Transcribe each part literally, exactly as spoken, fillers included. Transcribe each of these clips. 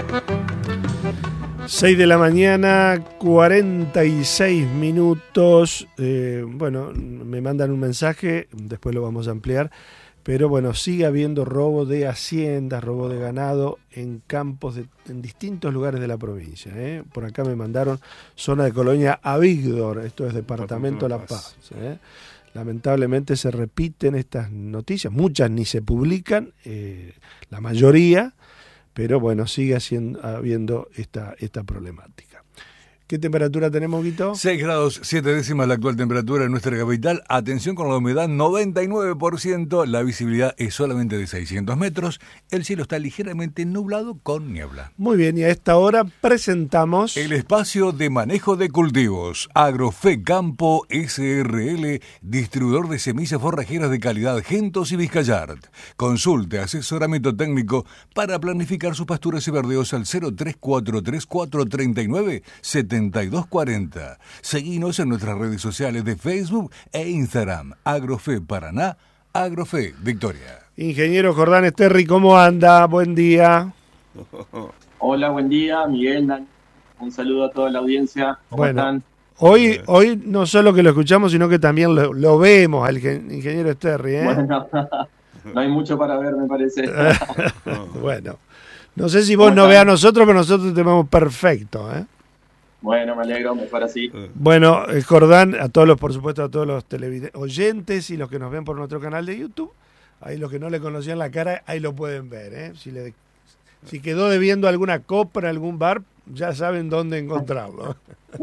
seis de la mañana, cuarenta y seis minutos. Eh, bueno, me mandan un mensaje, después lo vamos a ampliar. Pero bueno, sigue habiendo robo de haciendas, robo de ganado en campos de, en distintos lugares de la provincia. ¿eh? Por acá me mandaron zona de Colonia Avigdor, esto es Departamento La Paz. ¿eh? Lamentablemente se repiten estas noticias, muchas ni se publican, eh, la mayoría, pero bueno, sigue haciendo, habiendo esta, esta problemática. ¿Qué temperatura tenemos, Guito? seis grados siete décimas la actual temperatura en nuestra capital. Atención con la humedad, noventa y nueve por ciento. La visibilidad es solamente de seiscientos metros. El cielo está ligeramente nublado con niebla. Muy bien, y a esta hora presentamos... El espacio de manejo de cultivos. Agrofe Campo S R L, distribuidor de semillas forrajeras de calidad Gentos y Vizcayart. Consulte asesoramiento técnico para planificar sus pasturas y verdeos al cero tres cuatro tres cuatro tres nueve siete dos cuarenta. Seguinos en nuestras redes sociales de Facebook e Instagram. Agrofe Paraná, Agrofe Victoria. Ingeniero Jordán Esterri, ¿cómo anda? Buen día. Hola, buen día, Miguel. Un saludo a toda la audiencia. ¿Cómo bueno, están? Hoy, hoy no solo que lo escuchamos, sino que también lo, lo vemos al ingeniero Esterri. ¿eh? Bueno, no hay mucho para ver, me parece. Bueno, no sé si vos no veas a nosotros, pero nosotros te vemos perfecto, ¿eh? Bueno, me alegro, mejor así. Bueno, eh, Jordán, a todos los, por supuesto, a todos los televidentes, oyentes y los que nos ven por nuestro canal de YouTube, ahí los que no le conocían la cara, ahí lo pueden ver, ¿eh? Si, le, si quedó debiendo alguna copa en algún bar, ya saben dónde encontrarlo.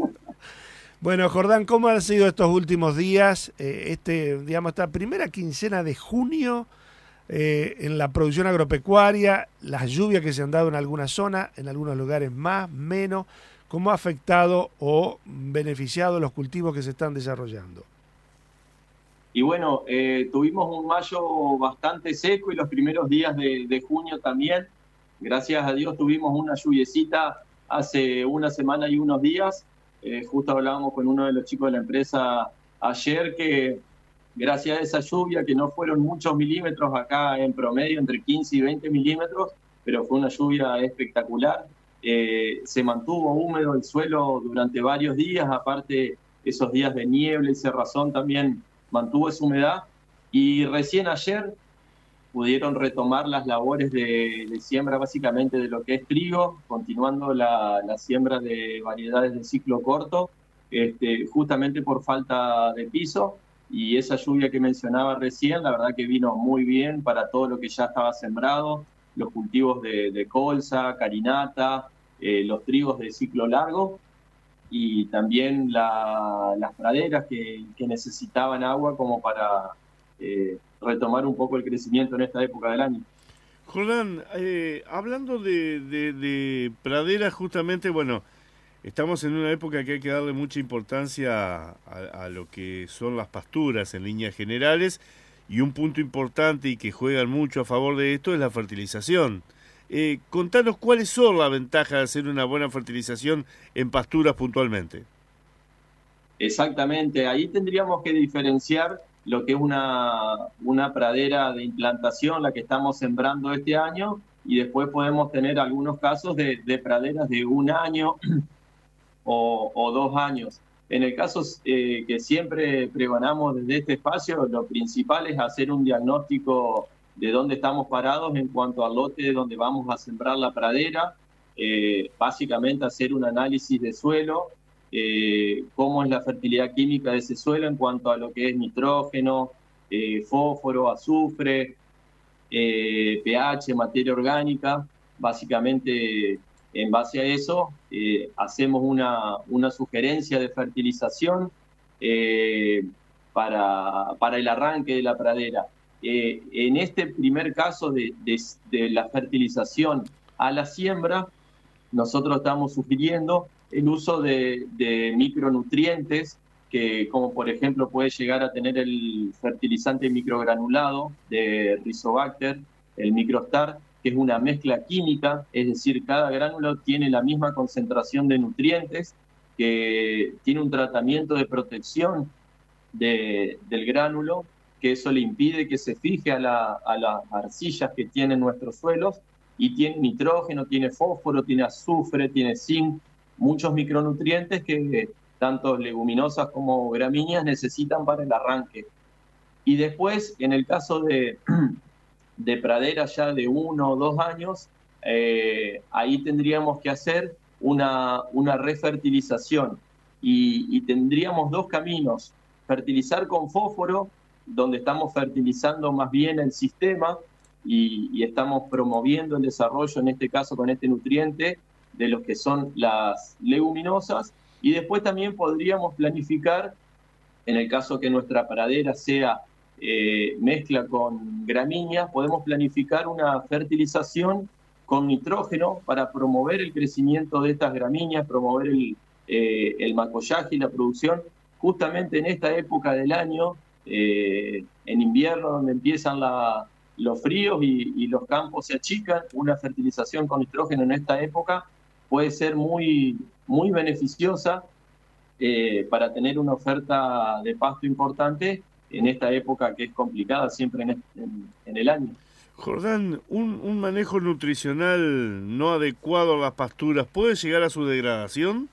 Bueno, Jordán, ¿cómo han sido estos últimos días, eh, este, digamos, esta primera quincena de junio eh, en la producción agropecuaria, las lluvias que se han dado en alguna zona, en algunos lugares más, menos? ¿Cómo ha afectado o beneficiado los cultivos que se están desarrollando? Y bueno, eh, tuvimos un mayo bastante seco y los primeros días de, de junio también. Gracias a Dios tuvimos una lluviecita hace una semana y unos días. Eh, justo hablábamos con uno de los chicos de la empresa ayer que gracias a esa lluvia, que no fueron muchos milímetros acá en promedio, entre quince y veinte milímetros, pero fue una lluvia espectacular. Eh, se mantuvo húmedo el suelo durante varios días, aparte esos días de niebla y cerrazón también mantuvo esa humedad, y recién ayer pudieron retomar las labores de, de siembra básicamente de lo que es trigo, continuando la, la siembra de variedades de ciclo corto, este, justamente por falta de piso, y esa lluvia que mencionaba recién, la verdad que vino muy bien para todo lo que ya estaba sembrado, los cultivos de, de colza, carinata, eh, los trigos de ciclo largo y también la, las praderas que, que necesitaban agua como para eh, retomar un poco el crecimiento en esta época del año. Jordán, eh, hablando de, de, de praderas, justamente, bueno, estamos en una época que hay que darle mucha importancia a, a lo que son las pasturas en líneas generales. Y un punto importante y que juegan mucho a favor de esto es la fertilización. Eh, contanos cuáles son las ventajas de hacer una buena fertilización en pasturas puntualmente. Exactamente, ahí tendríamos que diferenciar lo que es una, una pradera de implantación, la que estamos sembrando este año, y después podemos tener algunos casos de, de praderas de un año o, o dos años. En el caso eh, que siempre pregonamos desde este espacio, lo principal es hacer un diagnóstico de dónde estamos parados en cuanto al lote donde vamos a sembrar la pradera, eh, básicamente hacer un análisis de suelo, eh, cómo es la fertilidad química de ese suelo en cuanto a lo que es nitrógeno, eh, fósforo, azufre, eh, pH, materia orgánica, básicamente. En base a eso, eh, hacemos una, una sugerencia de fertilización eh, para, para el arranque de la pradera. Eh, en este primer caso de, de, de la fertilización a la siembra, nosotros estamos sugiriendo el uso de, de micronutrientes, que como por ejemplo puede llegar a tener el fertilizante microgranulado de Rizobacter, el Microstar, que es una mezcla química, es decir, cada gránulo tiene la misma concentración de nutrientes, que tiene un tratamiento de protección de, del gránulo, que eso le impide que se fije a, la, a las arcillas que tienen nuestros suelos, y tiene nitrógeno, tiene fósforo, tiene azufre, tiene zinc, muchos micronutrientes que tanto leguminosas como gramíneas necesitan para el arranque. Y después, en el caso de, de praderas ya de uno o dos años, eh, ahí tendríamos que hacer una, una refertilización. Y, y tendríamos dos caminos: fertilizar con fósforo, donde estamos fertilizando más bien el sistema y, y estamos promoviendo el desarrollo, en este caso con este nutriente, de lo que son las leguminosas. Y después también podríamos planificar, en el caso que nuestra pradera sea eh, mezcla con gramíneas, podemos planificar una fertilización con nitrógeno para promover el crecimiento de estas gramíneas, promover el, eh, el macollaje y la producción, justamente en esta época del año, eh, en invierno, donde empiezan la, los fríos y, y los campos se achican. Una fertilización con nitrógeno en esta época puede ser muy, muy beneficiosa eh, para tener una oferta de pasto importante en esta época que es complicada siempre en, en, en el año. Jordán, un, un manejo nutricional no adecuado a las pasturas, ¿puede llegar a su degradación?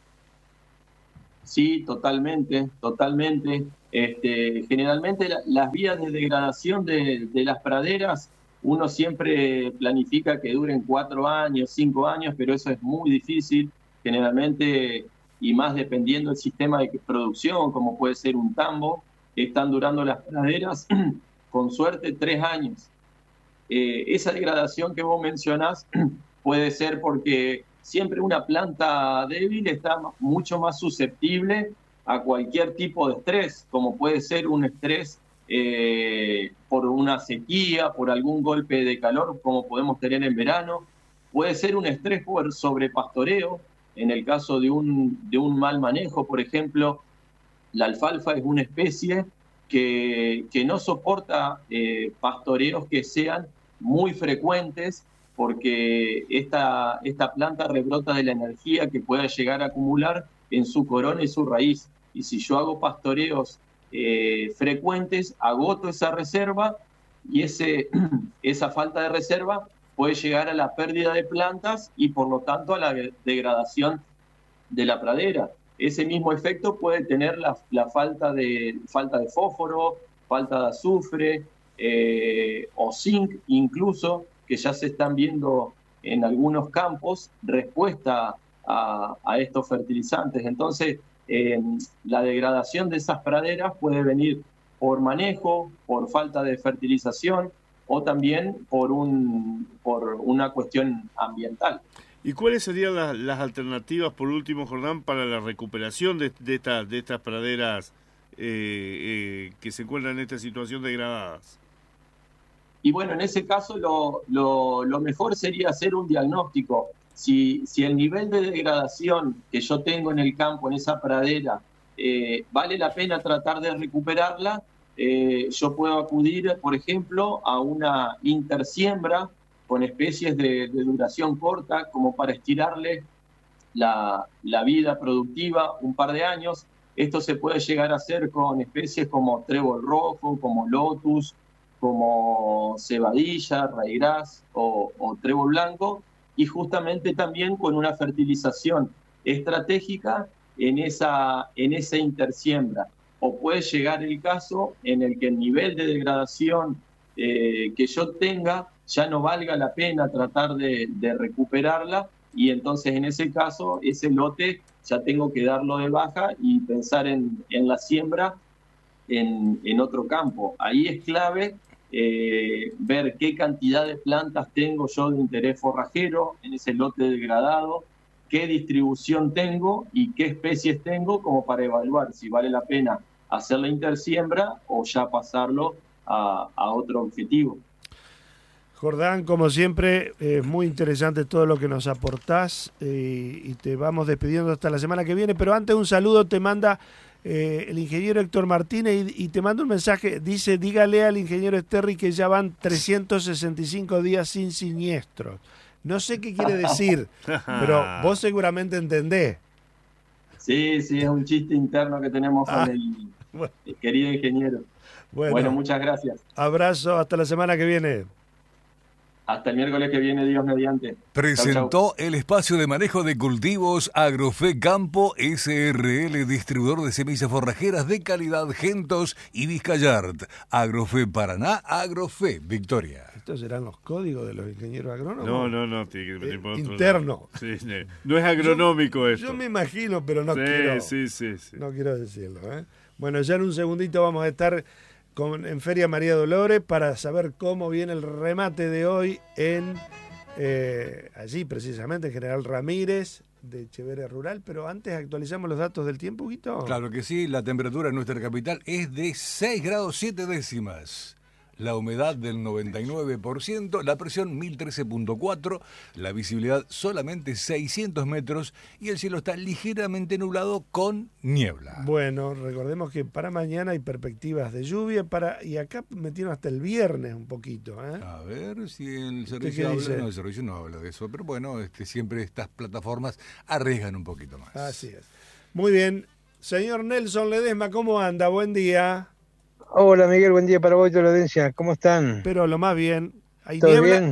Sí, totalmente, totalmente. Este, generalmente la, las vías de degradación de, de las praderas, uno siempre planifica que duren cuatro años, cinco años, pero eso es muy difícil. Generalmente, y más dependiendo del sistema de producción, como puede ser un tambo, están durando las praderas con suerte tres años. Eh, esa degradación que vos mencionás puede ser porque siempre una planta débil está mucho más susceptible a cualquier tipo de estrés, como puede ser un estrés eh, por una sequía, por algún golpe de calor como podemos tener en verano, puede ser un estrés por sobrepastoreo, en el caso de un, de un mal manejo. Por ejemplo, la alfalfa es una especie que, que no soporta eh, pastoreos que sean muy frecuentes, porque esta, esta planta rebrota de la energía que pueda llegar a acumular en su corona y su raíz. Y si yo hago pastoreos eh, frecuentes, agoto esa reserva, y ese, esa falta de reserva puede llegar a la pérdida de plantas y por lo tanto a la degradación de la pradera. Ese mismo efecto puede tener la, la falta, de, falta de fósforo, falta de azufre eh, o zinc incluso, que ya se están viendo en algunos campos, respuesta a, a estos fertilizantes. Entonces, eh, la degradación de esas praderas puede venir por manejo, por falta de fertilización o también por, un, por una cuestión ambiental. ¿Y cuáles serían las, las alternativas, por último, Jordán, para la recuperación de, de, esta, de estas praderas eh, eh, que se encuentran en esta situación degradadas? Y bueno, en ese caso lo, lo, lo mejor sería hacer un diagnóstico. Si, si el nivel de degradación que yo tengo en el campo, en esa pradera, eh, vale la pena tratar de recuperarla, eh, yo puedo acudir, por ejemplo, a una intersiembra con especies de, de duración corta, como para estirarle la, la vida productiva un par de años. Esto se puede llegar a hacer con especies como trébol rojo, como lotus, como cebadilla, raigras o, o trébol blanco, y justamente también con una fertilización estratégica en esa, en esa intersiembra. O puede llegar el caso en el que el nivel de degradación eh, que yo tenga ya no valga la pena tratar de, de recuperarla, y entonces en ese caso ese lote ya tengo que darlo de baja y pensar en, en la siembra en, en otro campo. Ahí es clave eh, ver qué cantidad de plantas tengo yo de interés forrajero en ese lote degradado, qué distribución tengo y qué especies tengo, como para evaluar si vale la pena hacer la intersiembra o ya pasarlo a, a otro objetivo. Jordán, como siempre, es muy interesante todo lo que nos aportás eh, y te vamos despidiendo hasta la semana que viene, pero antes un saludo te manda eh, el ingeniero Héctor Martínez y, y te manda un mensaje, dice, dígale al ingeniero Esterri que ya van trescientos sesenta y cinco días sin siniestros. No sé qué quiere decir, pero vos seguramente entendés. Sí, sí, es un chiste interno que tenemos con ah, el, bueno. el querido ingeniero. Bueno, bueno, muchas gracias. Abrazo, hasta la semana que viene. Hasta el miércoles que viene, Dios mediante. Presentó chau, chau. el espacio de manejo de cultivos Agrofe Campo S R L, distribuidor de semillas forrajeras de calidad Gentos y Vizcayart. Agrofe Paraná, Agrofe Victoria. ¿Estos serán los códigos de los ingenieros agrónomos? No, no, no, tiene que venir Eh, por otro interno. lado. Sí, no, no es agronómico yo, esto. Yo me imagino, pero no sí, quiero. Sí, sí, sí. No quiero decirlo, ¿eh? Bueno, ya en un segundito vamos a estar con, en Feria María Dolores para saber cómo viene el remate de hoy en eh, allí precisamente, General Ramírez de Echeverría Rural, pero antes actualizamos los datos del tiempo, Guito. Claro que sí, la temperatura en nuestra capital es de seis grados siete décimas. La humedad del noventa y nueve por ciento, la presión mil trece punto cuatro, la visibilidad solamente seiscientos metros y el cielo está ligeramente nublado con niebla. Bueno, recordemos que para mañana hay perspectivas de lluvia para y acá metieron hasta el viernes un poquito, ¿eh? A ver si el qué servicio habla. dice? No, el servicio no habla de eso, pero bueno, este, siempre estas plataformas arriesgan un poquito más. Así es. Muy bien. Señor Nelson Ledesma, ¿cómo anda? Buen día. Hola Miguel, buen día para vos y toda la audiencia. ¿Cómo están? Pero lo más bien. ¿Hay ¿Todo niebla? bien?